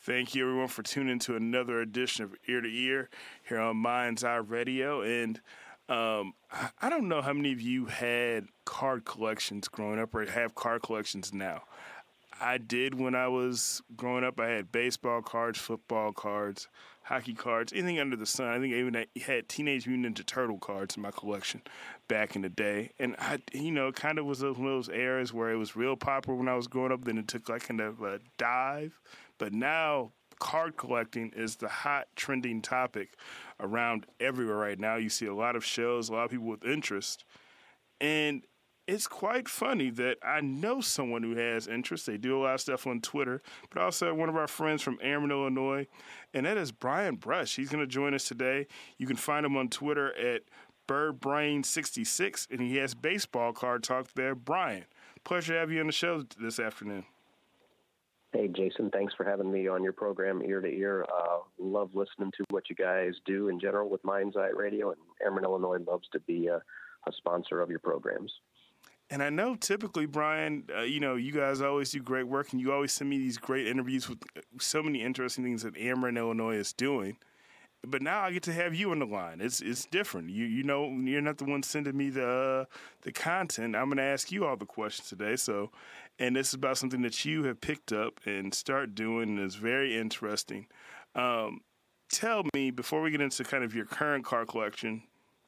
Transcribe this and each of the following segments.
Thank you, everyone, for tuning into another edition of Ear to Ear here on Mind's Eye Radio. And I don't know how many of you had card collections growing up or have card collections now. I did when I was growing up. I had baseball cards, football cards, hockey cards, anything under the sun. I think I even had Teenage Mutant Ninja Turtle cards in my collection back in the day. And it kind of was one of those eras where it was real popular when I was growing up. Then it took like kind of a dive. But now card collecting is the hot trending topic around everywhere right now. You see a lot of shows, a lot of people with interest. And it's quite funny that I know someone who has interest. They do a lot of stuff on Twitter, but also one of our friends from Airman, Illinois, and that is Brian Brush. He's going to join us today. You can find him on Twitter at BirdBrain66, and he has baseball card talk there. Brian, pleasure to have you on the show this afternoon. Hey, Jason, thanks for having me on your program, Ear to Ear. Love listening to what you guys do in general with Mind's Eye Radio, and Airman, Illinois loves to be a sponsor of your programs. And I know typically, Brian, you guys always do great work, and you always send me these great interviews with so many interesting things that Ameren, Illinois is doing. But now I get to have you on the line. It's different. You're not the one sending me the content. I'm going to ask you all the questions today. So, and this is about something that you have picked up and start doing, and it's very interesting. Tell me, before we get into kind of your current card collection,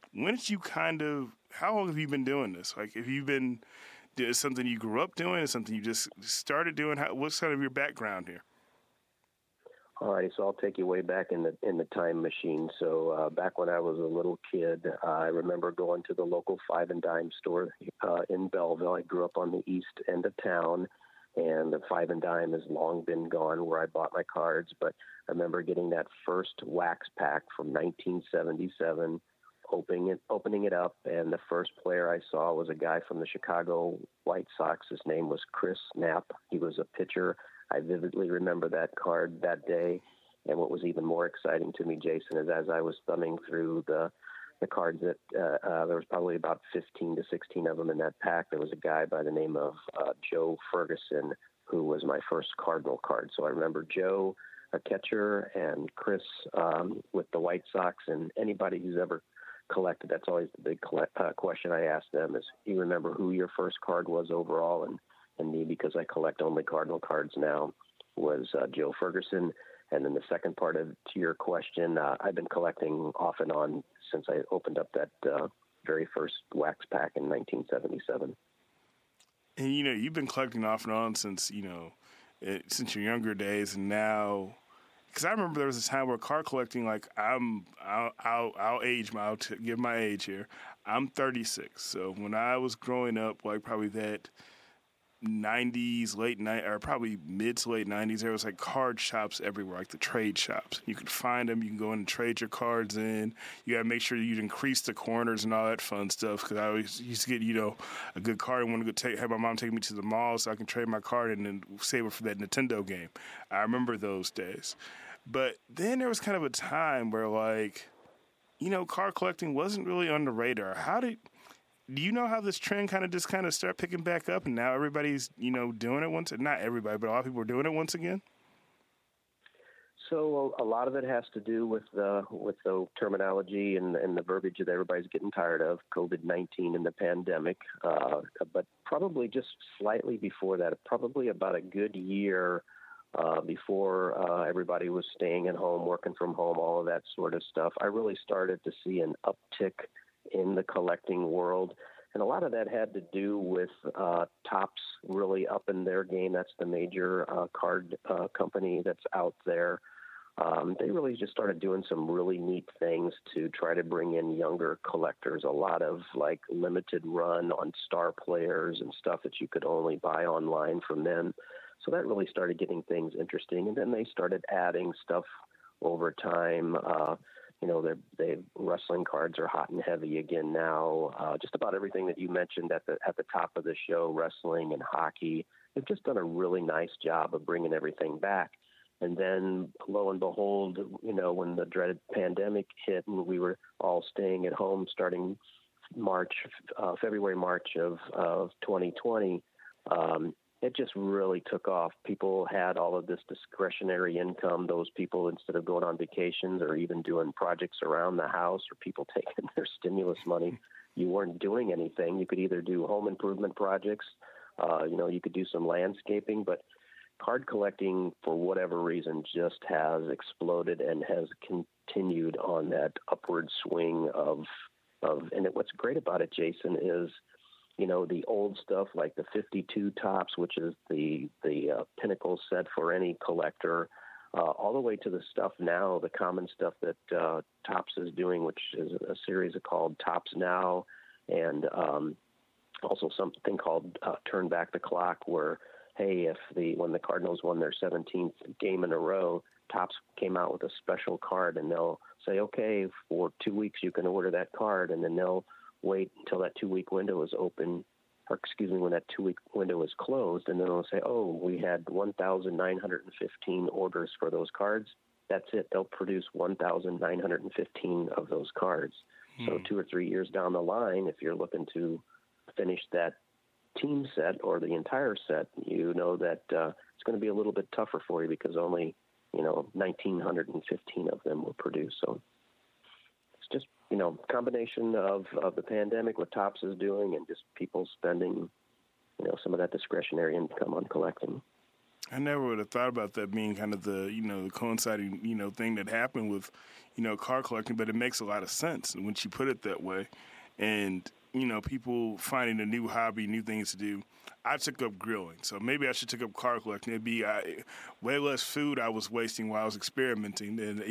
how long have you been doing this? Like, have you been, is something you grew up doing? Is something you just started doing? What's kind of your background here? All right, so I'll take you way back in the time machine. So back when I was a little kid, I remember going to the local Five and Dime store in Belleville. I grew up on the east end of town, and the Five and Dime has long been gone where I bought my cards. But I remember getting that first wax pack from 1977. Opening it up, and the first player I saw was a guy from the Chicago White Sox. His name was Chris Knapp. He was a pitcher. I vividly remember that card that day. And what was even more exciting to me, Jason, is as I was thumbing through the cards that there was probably about 15 to 16 of them in that pack. There was a guy by the name of Joe Ferguson, who was my first Cardinal card. So I remember Joe, a catcher, and Chris with the White Sox, and anybody who's ever collected, that's always the big question I ask them is, you remember who your first card was overall? And me, because I collect only Cardinal cards now, was Joe Ferguson. And then the second part to your question, I've been collecting off and on since I opened up that very first wax pack in 1977. And, you've been collecting off and on since your younger days, and now, because I remember there was a time where card collecting, like I'll give my age here. I'm 36. So when I was growing up, like probably that 90s, or probably mid to late 90s, there was like card shops everywhere, like the trade shops. You could find them. You can go in and trade your cards in. You got to make sure you'd increase the corners and all that fun stuff, because I always used to get, a good card and want to have my mom take me to the mall so I can trade my card and then save it for that Nintendo game. I remember those days. But then there was kind of a time where, card collecting wasn't really on the radar. Do you know how this trend kind of start picking back up, and now everybody's, doing it once? Not everybody, but a lot of people are doing it once again? So a lot of it has to do with the terminology and the verbiage that everybody's getting tired of, COVID-19 and the pandemic. But probably just slightly before that, probably about a good year before everybody was staying at home, working from home, all of that sort of stuff, I really started to see an uptick in the collecting world. And a lot of that had to do with Topps really upping their game. That's the major card company that's out there. They really just started doing some really neat things to try to bring in younger collectors, a lot of like limited run on star players and stuff that you could only buy online from them. So that really started getting things interesting. And then they started adding stuff over time. They wrestling cards are hot and heavy again now. Just about everything that you mentioned at the top of the show, wrestling and hockey, they've just done a really nice job of bringing everything back. And then, lo and behold, when the dreaded pandemic hit and we were all staying at home starting February, March of 2020, it just really took off. People had all of this discretionary income. Those people, instead of going on vacations or even doing projects around the house, or people taking their stimulus money, you weren't doing anything. You could either do home improvement projects, you could do some landscaping, but card collecting, for whatever reason, just has exploded and has continued on that upward swing of and what's great about it, Jason, is the old stuff like the 52 Topps, which is the pinnacle set for any collector, all the way to the stuff now, the common stuff that Topps is doing, which is a series called Topps Now, and also something called Turn Back the Clock, where, hey, when the Cardinals won their 17th game in a row, Topps came out with a special card, and they'll say, okay, for 2 weeks you can order that card, and then they'll wait until that 2-week window is open, when that 2-week window is closed, and then they'll say, oh, we had 1,915 orders for those cards. That's it. They'll produce 1,915 of those cards. So 2 or 3 years down the line, if you're looking to finish that team set or the entire set, you know that it's going to be a little bit tougher for you because only 1,915 of them were produced. So it's just combination of the pandemic, what Topps is doing, and just people spending some of that discretionary income on collecting. I never would have thought about that being kind of the the coinciding thing that happened with card collecting, but it makes a lot of sense when you put it that way. And people finding a new hobby, new things to do. I took up grilling, so maybe I should take up card collecting. It'd be way less food I was wasting while I was experimenting, and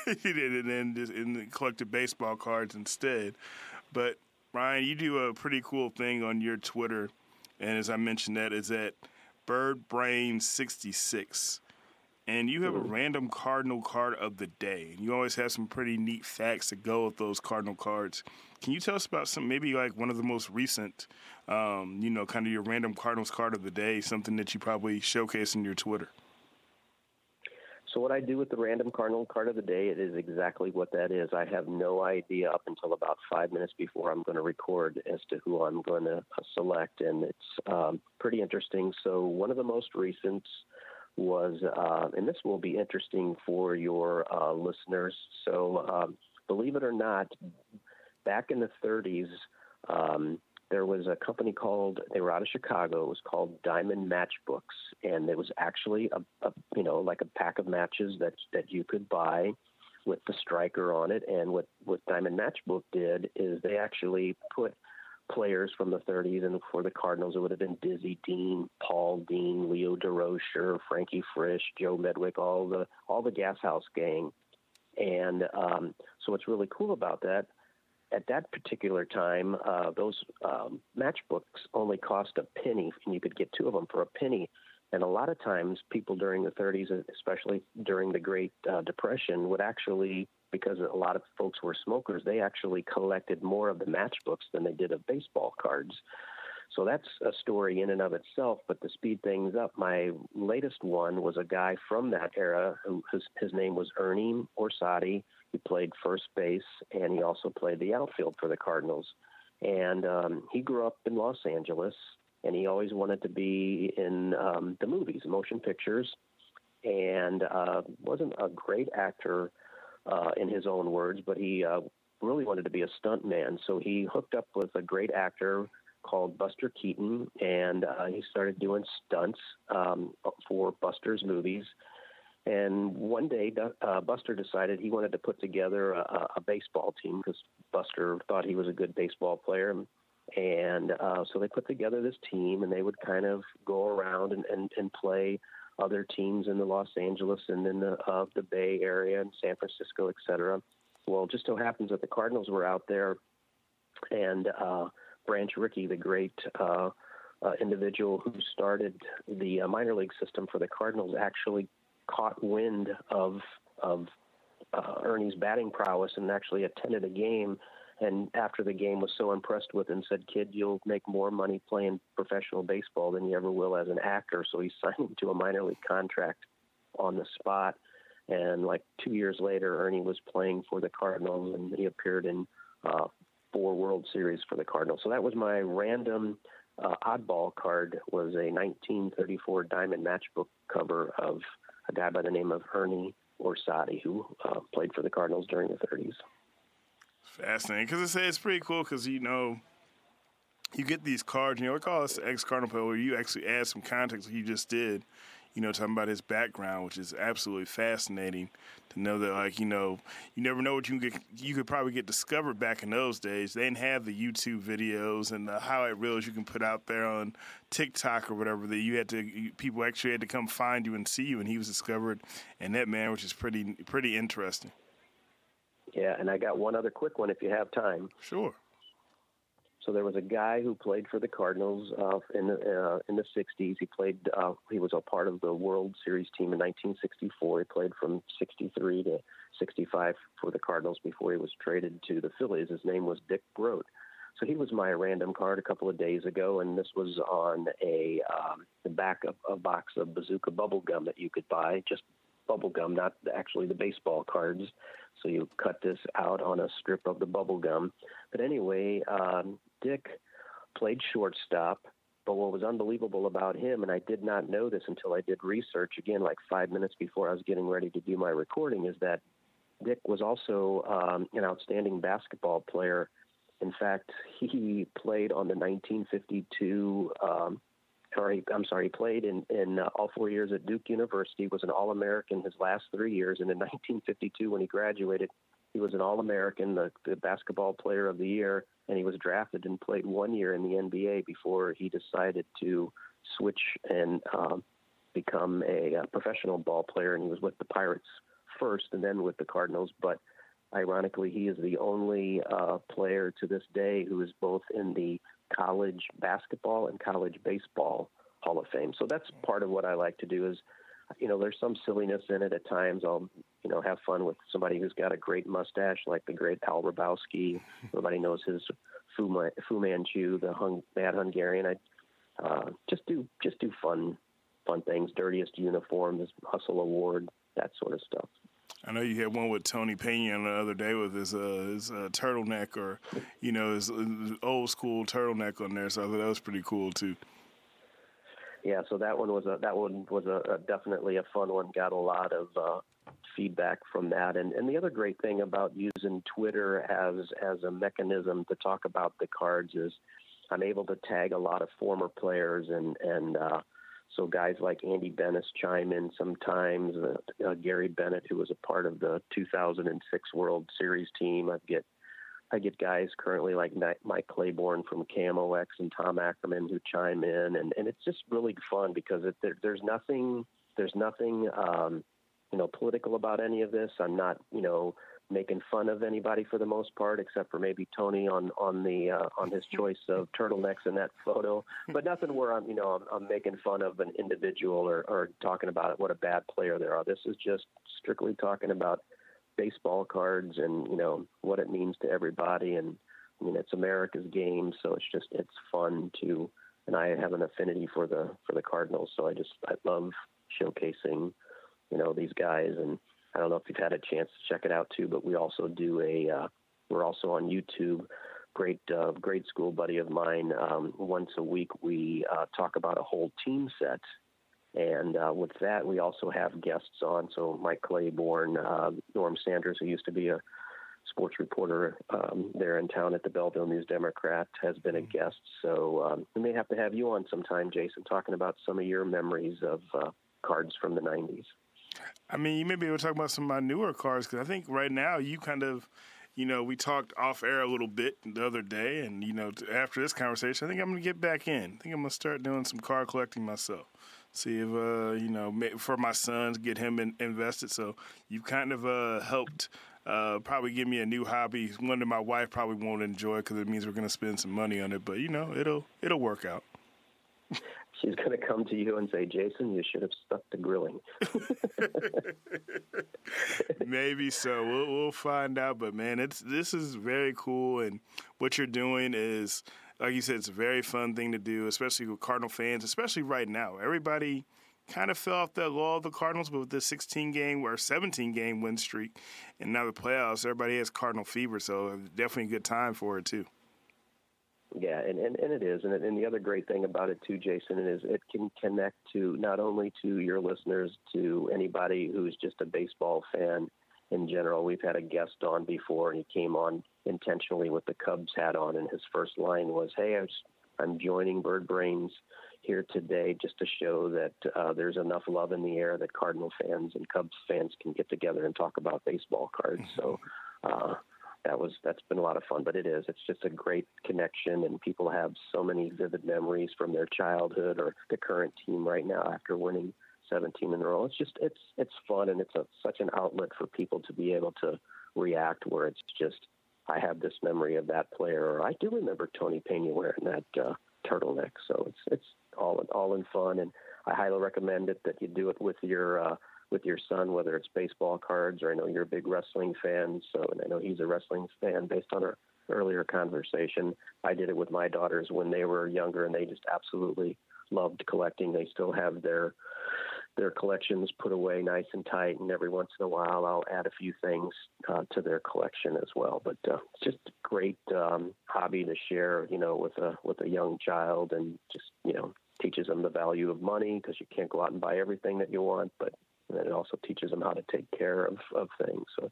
and collected baseball cards instead. But Ryan, you do a pretty cool thing on your Twitter, and as I mentioned, that is at BirdBrain66. And you have a random Cardinal card of the day. And you always have some pretty neat facts to go with those Cardinal cards. Can you tell us about maybe like one of the most recent, kind of your random Cardinals card of the day, something that you probably showcase in your Twitter? So what I do with the random Cardinal card of the day, it is exactly what that is. I have no idea up until about 5 minutes before I'm going to record as to who I'm going to select. And it's pretty interesting. So one of the most recent was, and this will be interesting for your listeners. So believe it or not, back in the 30s, there was a company they were out of Chicago. It was called Diamond Matchbooks, and it was actually like a pack of matches that you could buy with the striker on it. And what Diamond Matchbook did is they actually put players from the 30s, and for the Cardinals, it would have been Dizzy Dean, Paul Dean, Leo DeRocher, Frankie Frisch, Joe Medwick, all the Gas House gang. And so what's really cool about that, at that particular time, those matchbooks only cost a penny, and you could get 2 of them for a penny. And a lot of times people during the 30s, especially during the Great Depression, would actually, because a lot of folks were smokers, they actually collected more of the matchbooks than they did of baseball cards. So that's a story in and of itself. But to speed things up, my latest one was a guy from that era. His name was Ernie Orsatti. He played first base, and he also played the outfield for the Cardinals. And he grew up in Los Angeles, and he always wanted to be in the movies, motion pictures, and wasn't a great actor in his own words, but he really wanted to be a stunt man. So he hooked up with a great actor called Buster Keaton, and he started doing stunts for Buster's movies. And one day, Buster decided he wanted to put together a baseball team because Buster thought he was a good baseball player. And so they put together this team, and they would kind of go around and play other teams in the Los Angeles and in the Bay Area and San Francisco, et cetera. Well, just so happens that the Cardinals were out there, and Branch Rickey, the great individual who started the minor league system for the Cardinals, actually caught wind of Ernie's batting prowess and actually attended a game. And after the game was so impressed with him, said, "Kid, you'll make more money playing professional baseball than you ever will as an actor." So he signed him to a minor league contract on the spot. And like 2 years later, Ernie was playing for the Cardinals, and he appeared in 4 World Series for the Cardinals. So that was my random oddball card was a 1934 Diamond Matchbook cover of a guy by the name of Ernie Orsatti, who played for the Cardinals during the 30s. Fascinating, because it's pretty cool because, you know, you get these cards, you know, we call this ex-Cardinal player where you actually add some context like you just did, you know, talking about his background, which is absolutely fascinating to know that, like, you know, you never know what you can get. You could probably get discovered back in those days. They didn't have the YouTube videos and the highlight reels you can put out there on TikTok or whatever, that people actually had to come find you and see you, and he was discovered in that manner, which is pretty interesting. Yeah, and I got one other quick one if you have time. Sure. So there was a guy who played for the Cardinals in the 60s. He was a part of the World Series team in 1964. He played from 63 to 65 for the Cardinals before he was traded to the Phillies. His name was Dick Groat. So he was my random card a couple of days ago, and this was on the back of a box of Bazooka bubble gum that you could buy, just bubble gum, not actually the baseball cards. So you cut this out on a strip of the bubble gum. But anyway, Dick played shortstop, but what was unbelievable about him, and I did not know this until I did research, again, like 5 minutes before I was getting ready to do my recording, is that Dick was also an outstanding basketball player. In fact, he played on the 1952 he played in all 4 years at Duke University, was an All-American his last 3 years, and in 1952 when he graduated, he was an All-American, the basketball player of the year, and he was drafted and played 1 year in the NBA before he decided to switch and become a professional ball player, and he was with the Pirates first and then with the Cardinals. But ironically, he is the only player to this day who is both in the college basketball and college baseball Hall of Fame. So that's part of what I like to do is, you know, there's some silliness in it at times. I'll, you know, have fun with somebody who's got a great mustache, like the great Al Hrabowski. Everybody knows his Fu Manchu, the Mad Hungarian. I just do fun things, dirtiest uniforms, Hustle Award, that sort of stuff. I know you had one with Tony Pena the other day with his turtleneck, or, you know, his old school turtleneck on there. So I thought that was pretty cool too. Yeah, so that one was definitely a fun one. Got a lot of feedback from that. And the other great thing about using Twitter as a mechanism to talk about the cards is I'm able to tag a lot of former players and so guys like Andy Bennis chime in sometimes, Gary Bennett, who was a part of the 2006 World Series team. I get guys currently like Mike Claiborne from KMOX and Tom Ackerman who chime in, and it's just really fun because there's nothing political about any of this. I'm not, making fun of anybody for the most part, except for maybe Tony on his choice of turtlenecks in that photo. But nothing where I'm making fun of an individual or talking about what a bad player they are. This is just strictly talking about baseball cards and what it means to everybody. And I mean, it's America's game, so it's fun to. And I have an affinity for the Cardinals, so I love showcasing these guys. And I don't know if you've had a chance to check it out too, but we also do we're also on YouTube. Great grade school buddy of mine. Once a week we talk about a whole team set. And with that, we also have guests on. So Mike Claiborne, Norm Sanders, who used to be a sports reporter there in town at the Belleville News-Democrat, has been a guest. So we may have to have you on sometime, Jason, talking about some of your memories of cards from the 90s. I mean, you may be able to talk about some of my newer cards, because I think right now you kind of, we talked off air a little bit the other day, and, after this conversation, I think I'm going to get back in. I think I'm going to start doing some card collecting myself. See if, for my sons, get him invested. So you've kind of helped probably give me a new hobby. One that my wife probably won't enjoy because it means we're going to spend some money on it. But, it'll work out. She's going to come to you and say, Jason, you should have stuck to grilling. Maybe so. We'll find out. But, man, this is very cool. And what you're doing is, like you said, it's a very fun thing to do, especially with Cardinal fans, especially right now. Everybody kind of fell off the law of the Cardinals, but with this 16-game or 17-game win streak and now the playoffs, everybody has Cardinal fever. So definitely a good time for it, too. Yeah, and it is. And the other great thing about it, too, Jason, is it can connect to not only to your listeners, to anybody who's just a baseball fan in general. We've had a guest on before, and he came on intentionally with the Cubs hat on, and his first line was, "Hey, I'm joining Bird Brains here today just to show that there's enough love in the air that Cardinal fans and Cubs fans can get together and talk about baseball cards." So that's been a lot of fun. But it's just a great connection, and people have so many vivid memories from their childhood or the current team right now after winning 17 in a row. It's fun, and it's such an outlet for people to be able to react, where it's just, I have this memory of that player, or I do remember Tony Pena wearing that turtleneck. So it's all in fun, and I highly recommend it that you do it with your son, whether it's baseball cards, or I know you're a big wrestling fan, and I know he's a wrestling fan based on our earlier conversation. I did it with my daughters when they were younger, and they just absolutely loved collecting. They still have their collections put away nice and tight, and every once in a while I'll add a few things to their collection as well. But it's just a great hobby to share, with a young child, and just, teaches them the value of money, because you can't go out and buy everything that you want, but then it also teaches them how to take care of things. So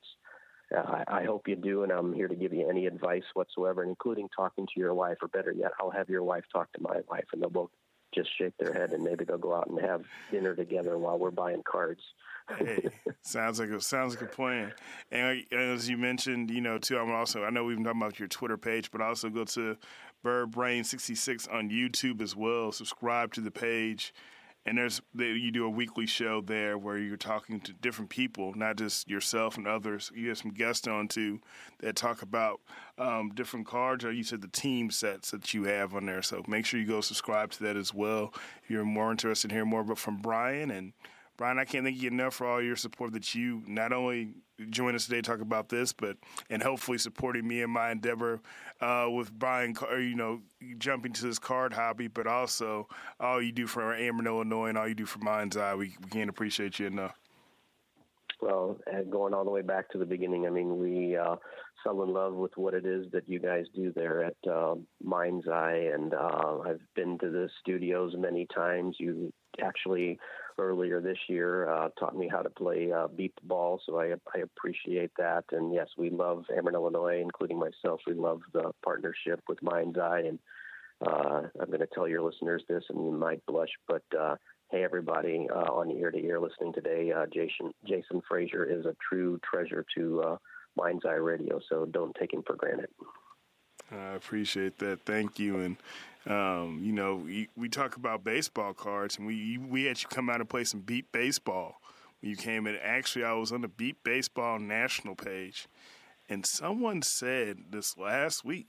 I hope you do, and I'm here to give you any advice whatsoever, including talking to your wife, or better yet, I'll have your wife talk to my wife, and they'll both just shake their head, and maybe they'll go out and have dinner together while we're buying cards. Hey, sounds like a plan. And as you mentioned, too, I know we've been talking about your Twitter page, but also go to Bird Brain 66 on YouTube as well. Subscribe to the page. And you do a weekly show there where you're talking to different people, not just yourself and others. You have some guests on, too, that talk about different cards, or you said the team sets that you have on there. So make sure you go subscribe to that as well if you're more interested in hearing more from Brian. And Brian, I can't thank you enough for all your support, that you not only join us today to talk about this, and hopefully supporting me in my endeavor with buying, jumping to this card hobby, but also all you do for Ameren, Illinois, and all you do for Mind's Eye. We can't appreciate you enough. Well, going all the way back to the beginning, I mean, we fell in love with what it is that you guys do there at Mind's Eye, and I've been to the studios many times. You actually, earlier this year, taught me how to play beat the ball, so I appreciate that. And yes, we love Ameren, Illinois, including myself. We love the partnership with Mind's Eye, and I'm going to tell your listeners this, and you might blush, but hey, everybody on Ear to Ear listening today, Jason Frazier is a true treasure to Mind's Eye Radio, so don't take him for granted. I appreciate that. Thank you. And, we talk about baseball cards, and we had you come out and play some Beat Baseball when you came in. Actually, I was on the Beat Baseball national page, and someone said this last week,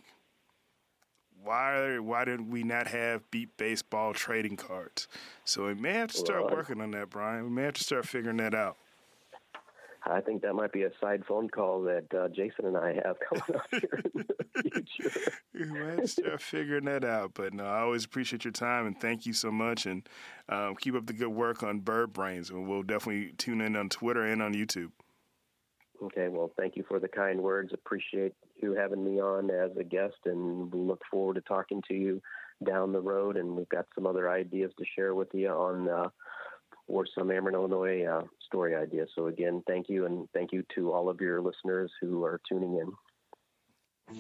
why did we not have Beat Baseball trading cards? So we may have to start working on that, Brian. We may have to start figuring that out. I think that might be a side phone call that Jason and I have coming up here in the future. We might have to start figuring that out. But no, I always appreciate your time, and thank you so much. And keep up the good work on Bird Brains. And we'll definitely tune in on Twitter and on YouTube. Okay, well, thank you for the kind words. Appreciate you having me on as a guest, and we look forward to talking to you down the road. And we've got some other ideas to share with you on or some Ameren, Illinois story ideas. So again, thank you, and thank you to all of your listeners who are tuning in.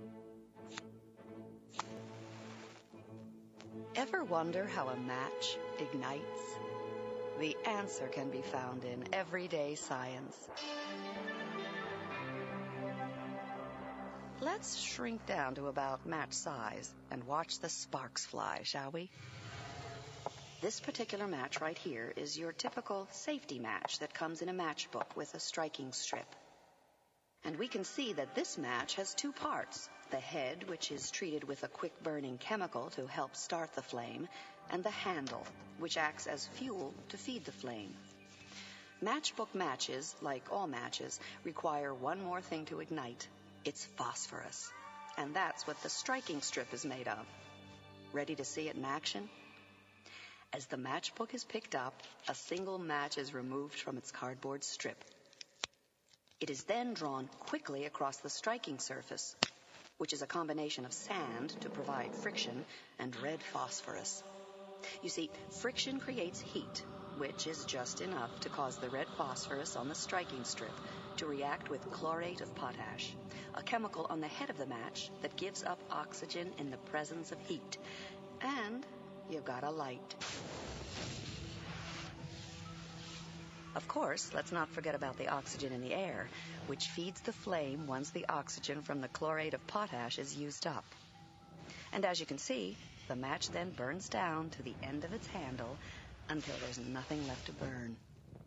Ever wonder how a match ignites? The answer can be found in everyday science. Let's shrink down to about match size and watch the sparks fly, shall we? This particular match right here is your typical safety match that comes in a matchbook with a striking strip. And we can see that this match has two parts: the head, which is treated with a quick-burning chemical to help start the flame, and the handle, which acts as fuel to feed the flame. Matchbook matches, like all matches, require one more thing to ignite. It's phosphorus. And that's what the striking strip is made of. Ready to see it in action? As the matchbook is picked up, a single match is removed from its cardboard strip. It is then drawn quickly across the striking surface. which is a combination of sand to provide friction and red phosphorus. You see, friction creates heat, which is just enough to cause the red phosphorus on the striking strip to react with chlorate of potash, a chemical on the head of the match that gives up oxygen in the presence of heat. And you've got a light. Of course, let's not forget about the oxygen in the air, which feeds the flame once the oxygen from the chlorate of potash is used up. And as you can see, the match then burns down to the end of its handle until there's nothing left to burn.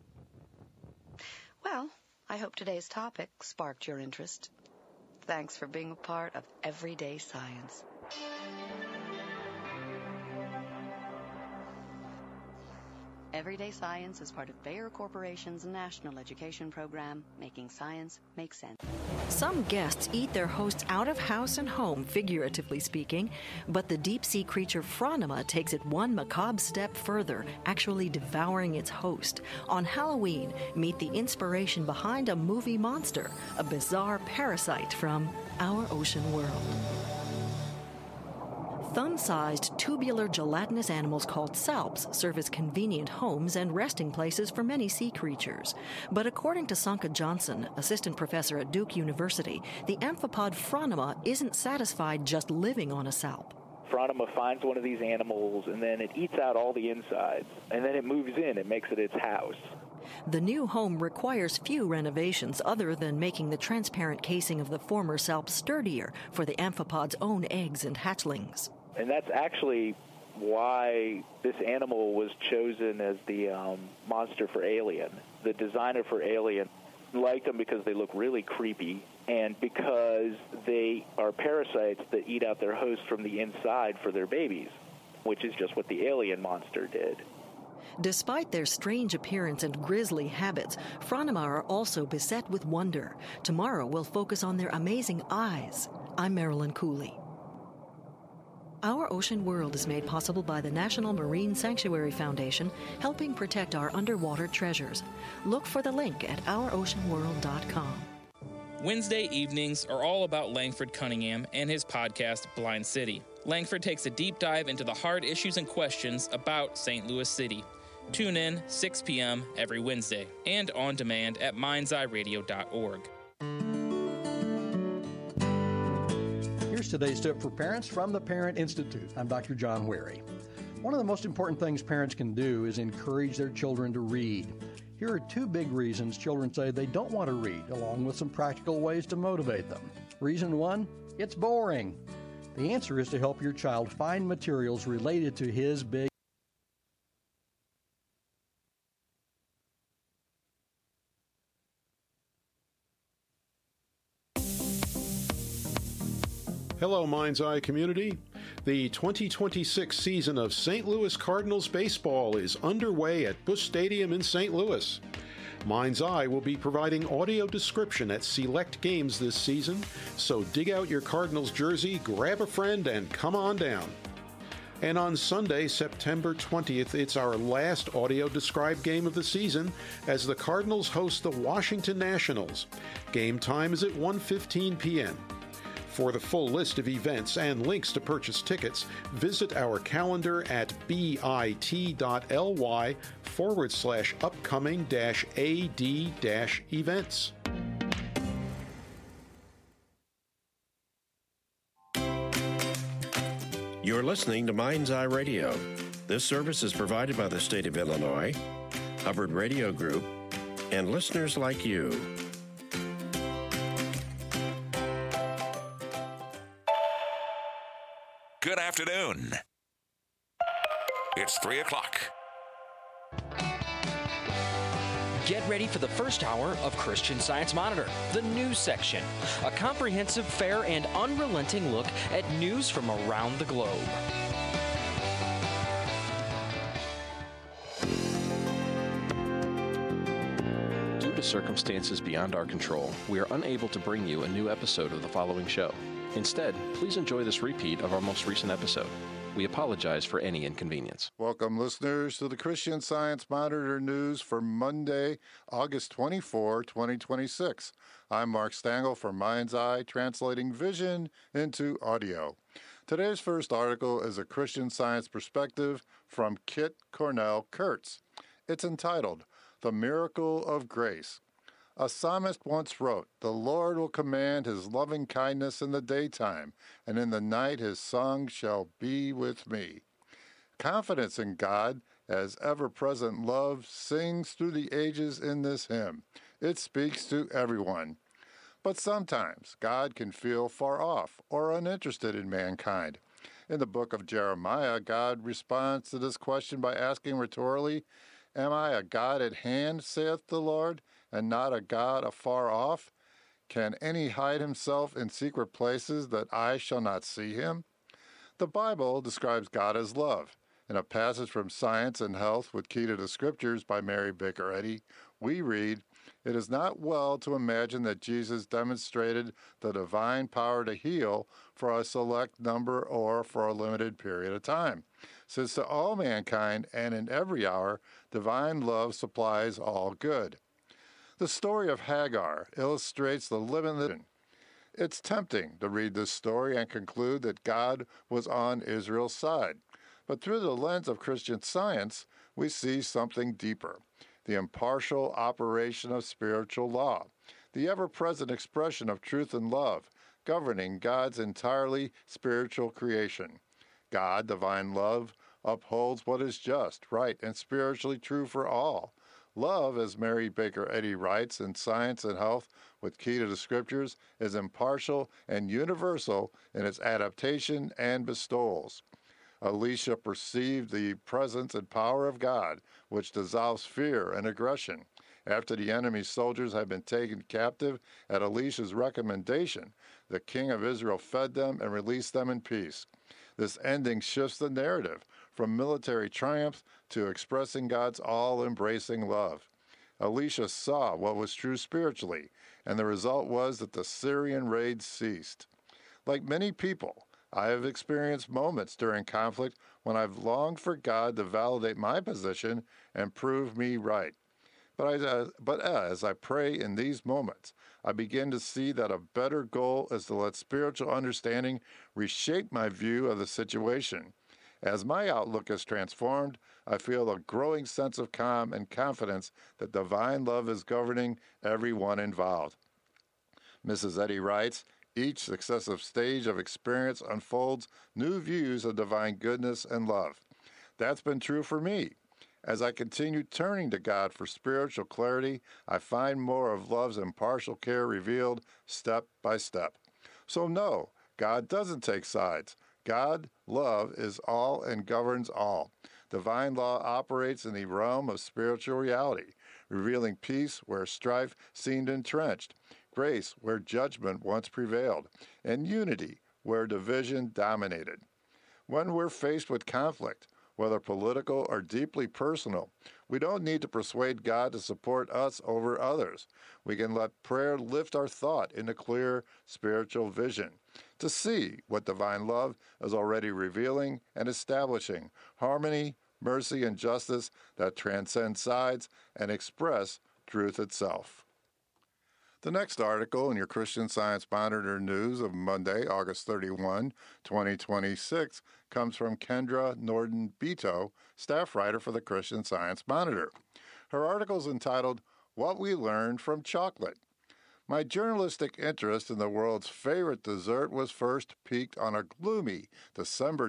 Well, I hope today's topic sparked your interest. Thanks for being a part of Everyday Science. Everyday Science is part of Bayer Corporation's national education program, Making Science Make Sense. Some guests eat their hosts out of house and home, figuratively speaking, but the deep-sea creature Phronima takes it one macabre step further, actually devouring its host. On Halloween, meet the inspiration behind a movie monster, a bizarre parasite from our ocean world. Thumb-sized, tubular, gelatinous animals called salps serve as convenient homes and resting places for many sea creatures. But according to Sanka Johnson, assistant professor at Duke University, the amphipod Phronima isn't satisfied just living on a salp. Phronima finds one of these animals, and then it eats out all the insides, and then it moves in and makes it its house. The new home requires few renovations other than making the transparent casing of the former salp sturdier for the amphipod's own eggs and hatchlings. And that's actually why this animal was chosen as the monster for Alien. The designer for Alien liked them because they look really creepy and because they are parasites that eat out their host from the inside for their babies, which is just what the Alien monster did. Despite their strange appearance and grisly habits, Phronima are also beset with wonder. Tomorrow we'll focus on their amazing eyes. I'm Marilyn Cooley. Our Ocean World is made possible by the National Marine Sanctuary Foundation, helping protect our underwater treasures. Look for the link at ouroceanworld.com. Wednesday evenings are all about Langford Cunningham and his podcast, Blind City. Langford takes a deep dive into the hard issues and questions about St. Louis City. Tune in 6 p.m. every Wednesday and on demand at mindseyeradio.org. Here's today's tip for parents from the Parent Institute. I'm Dr. John Wary. One of the most important things parents can do is encourage their children to read. Here are two big reasons children say they don't want to read, along with some practical ways to motivate them. Reason one, it's boring. The answer is to help your child find materials related to his big Hello, Mind's Eye community. The 2026 season of St. Louis Cardinals baseball is underway at Busch Stadium in St. Louis. Mind's Eye will be providing audio description at select games this season, so dig out your Cardinals jersey, grab a friend, and come on down. And on Sunday, September 20th, it's our last audio-described game of the season as the Cardinals host the Washington Nationals. Game time is at 1:15 p.m. For the full list of events and links to purchase tickets, visit our calendar at bit.ly/upcoming-ad-events. You're listening to Mind's Eye Radio. This service is provided by the state of Illinois, Hubbard Radio Group, and listeners like you. Good afternoon. It's 3 o'clock. Get ready for the first hour of Christian Science Monitor, the news section. A comprehensive, fair, and unrelenting look at news from around the globe. Due to circumstances beyond our control, we are unable to bring you a new episode of the following show. Instead, please enjoy this repeat of our most recent episode. We apologize for any inconvenience. Welcome, listeners, to the Christian Science Monitor News for Monday, August 24, 2026. I'm Mark Stangl from Mind's Eye, translating vision into audio. Today's first article is a Christian Science perspective from Kit Cornell Kurtz. It's entitled, The Miracle of Grace. A psalmist once wrote, "The Lord will command his loving kindness in the daytime, and in the night his song shall be with me." Confidence in God as ever-present love sings through the ages in this hymn. It speaks to everyone. But sometimes God can feel far off or uninterested in mankind. In the book of Jeremiah, God responds to this question by asking rhetorically, "Am I a God at hand, saith the Lord, and not a God afar off? Can any hide himself in secret places that I shall not see him?" The Bible describes God as love. In a passage from Science and Health with Key to the Scriptures by Mary Baker Eddy, we read, "It is not well to imagine that Jesus demonstrated the divine power to heal for a select number or for a limited period of time, since to all mankind and in every hour, divine love supplies all good." The story of Hagar illustrates the limited. It's tempting to read this story and conclude that God was on Israel's side. But through the lens of Christian Science, we see something deeper: the impartial operation of spiritual law, the ever-present expression of truth and love, governing God's entirely spiritual creation. God, divine love, upholds what is just, right, and spiritually true for all. Love, as Mary Baker Eddy writes in Science and Health with Key to the Scriptures, is impartial and universal in its adaptation and bestowals. Elisha perceived the presence and power of God, which dissolves fear and aggression. After the enemy's soldiers had been taken captive, at Elisha's recommendation, the king of Israel fed them and released them in peace. This ending shifts the narrative from military triumph to expressing God's all-embracing love. Elisha saw what was true spiritually, and the result was that the Syrian raids ceased. Like many people, I have experienced moments during conflict when I've longed for God to validate my position and prove me right. But as I pray in these moments, I begin to see that a better goal is to let spiritual understanding reshape my view of the situation. As my outlook is transformed, I feel a growing sense of calm and confidence that divine love is governing everyone involved. Mrs. Eddy writes, "Each successive stage of experience unfolds new views of divine goodness and love." That's been true for me. As I continue turning to God for spiritual clarity, I find more of love's impartial care revealed step by step. So no, God doesn't take sides. God, love, is all and governs all. Divine law operates in the realm of spiritual reality, revealing peace where strife seemed entrenched, grace where judgment once prevailed, and unity where division dominated. When we're faced with conflict, whether political or deeply personal, we don't need to persuade God to support us over others. We can let prayer lift our thought into clear spiritual vision, to see what divine love is already revealing and establishing harmony, mercy, and justice that transcend sides and express truth itself. The next article in your Christian Science Monitor news of Monday, August 31, 2026, comes from Kendra Norden-Beto, staff writer for the Christian Science Monitor. Her article is entitled, "What We Learned from Chocolate." My journalistic interest in the world's favorite dessert was first piqued on a gloomy December